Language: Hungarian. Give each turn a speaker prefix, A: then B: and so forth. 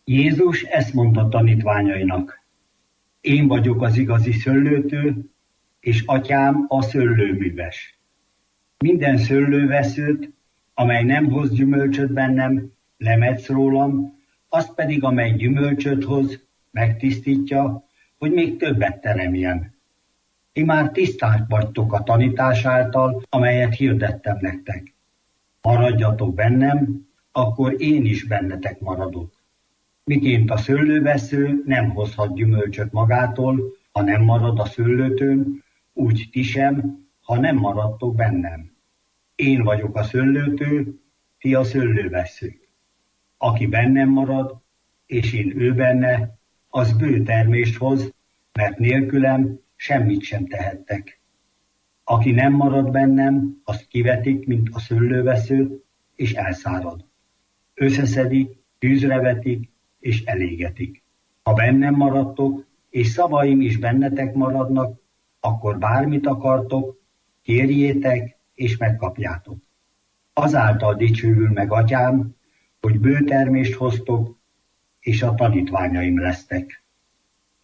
A: Jézus ezt mondta tanítványainak: én vagyok az igazi szőlőtő, és atyám a szőlőműves. Minden szőlőveszőt, amely nem hoz gyümölcsöt bennem, lemetsz rólam, azt pedig, amely gyümölcsöt hoz, megtisztítja, hogy még többet teremjem. Ti már tiszták vagytok a tanítás által, amelyet hirdettem nektek. Maradjatok bennem, akkor én is bennetek maradok. Miként a szőlővesző nem hozhat gyümölcsöt magától, ha nem marad a szőlőtőn, úgy ti sem, ha nem maradtok bennem. Én vagyok a szőlőtő, ti a szőlőveszők. Aki bennem marad, és én ő benne, az bő termést hoz, mert nélkülem semmit sem tehettek. Aki nem marad bennem, azt kivetik, mint a szőlőveszőt, és elszárad. Összeszedik, tűzre vetik, és elégetik. Ha bennem maradtok, és szavaim is bennetek maradnak, akkor bármit akartok, kérjétek, és megkapjátok. Azáltal dicsőül meg atyám, hogy bő termést hoztok, és a tanítványaim lesztek.